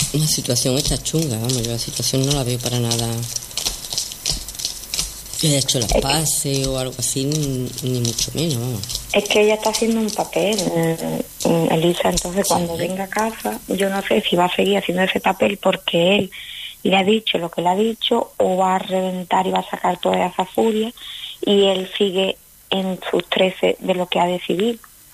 La situación está chunga, vamos, yo la situación no la veo para nada que haya hecho las paces o algo así, ni mucho menos, vamos. Es que ella está haciendo un papel, Elisa, entonces cuando venga a casa, yo no sé si va a seguir haciendo ese papel porque él le ha dicho lo que le ha dicho o va a reventar y va a sacar toda esa furia y él sigue en sus 13 de lo que ha decidido.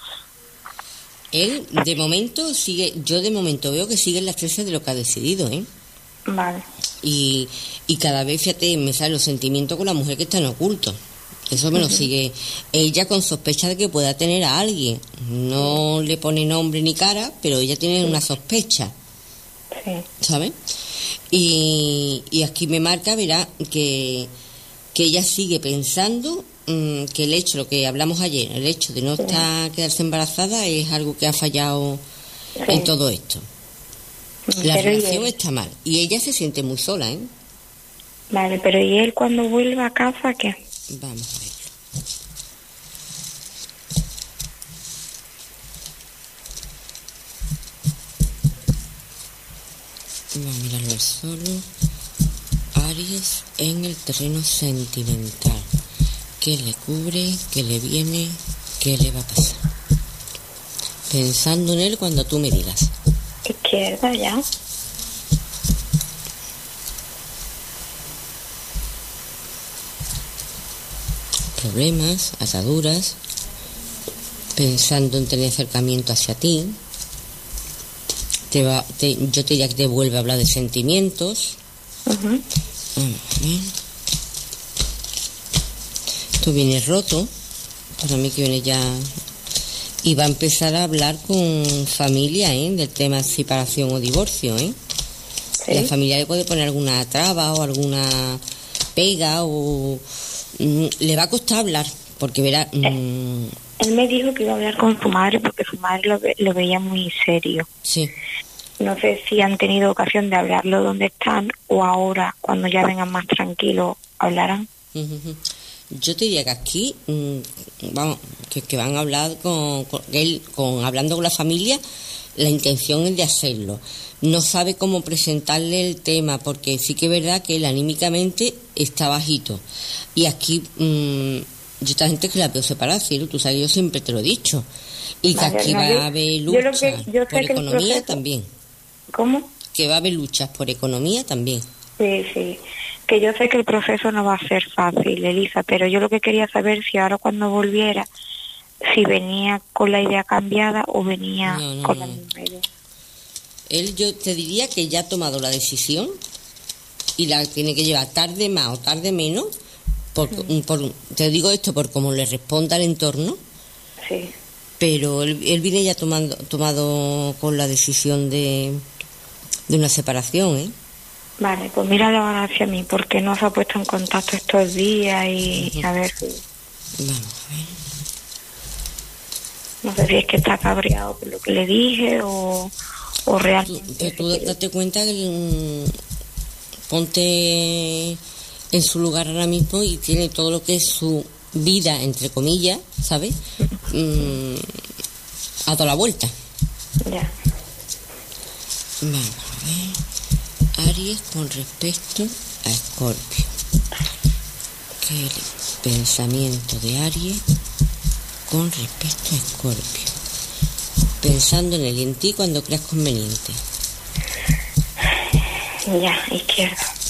Él, de momento, yo de momento veo que sigue en las 13 de lo que ha decidido, ¿eh? Vale. Y cada vez, fíjate, me salen los sentimientos con la mujer que está en oculto. Eso me lo sigue ella con sospecha de que pueda tener a alguien. No le pone nombre ni cara, pero ella tiene una sospecha. Sí. ¿Sabes? Y aquí me marca, verá, que ella sigue pensando que el hecho, lo que hablamos ayer, el hecho de no quedarse embarazada es algo que ha fallado en todo esto. La relación está mal y ella se siente muy sola, ¿eh? Vale, pero ¿y él cuando vuelva a casa qué? Vamos a ver. Vamos a mirarlo al solo. Aries en el terreno sentimental. ¿Qué le cubre? ¿Qué le viene? ¿Qué le va a pasar? Pensando en él cuando tú me digas. Izquierda ya. Problemas, ataduras, pensando en tener acercamiento hacia ti. Yo te diría que te vuelve a hablar de sentimientos. Vamos a ver. Tú vienes roto, para mí que viene ya, y va a empezar a hablar con familia, del tema de separación o divorcio, ¿Sí? La familia le puede poner alguna traba o alguna pega o le va a costar hablar, porque verá. Él me dijo que iba a hablar con su madre porque su madre lo veía muy serio. Sí. No sé si han tenido ocasión de hablarlo donde están o ahora, cuando ya vengan más tranquilos, hablarán. Yo te diría que aquí, vamos, que van a hablar hablando con la familia, la intención es de hacerlo. No sabe cómo presentarle el tema, porque sí que es verdad que él anímicamente está bajito. Y aquí, yo esta gente que la veo separada, Cielo, tú sabes, yo siempre te lo he dicho. Y que aquí va a haber luchas por economía también. ¿Cómo? Que va a haber luchas por economía también. Sí. Que yo sé que el proceso no va a ser fácil, Elisa, pero yo lo que quería saber si ahora cuando volviera, si venía con la idea cambiada o venía con la misma idea. Él, yo te diría que ya ha tomado la decisión y la tiene que llevar tarde más o tarde menos. Te digo esto por cómo le responda al entorno. Sí. Pero él viene ya tomado con la decisión de una separación, ¿eh? Vale, pues míralo ahora hacia mí, porque no se ha puesto en contacto estos días y a ver si... Vamos a ver. No sé si es que está cabreado por lo que le dije o realmente... Tú date cuenta que ponte en su lugar ahora mismo y tiene todo lo que es su vida, entre comillas, ¿sabes? A toda la vuelta. Ya. Vamos a ver. Aries con respecto a Escorpio. ¿Qué es el pensamiento de Aries con respecto a Escorpio? Pensando en él y en ti cuando creas conveniente. Ya, izquierda.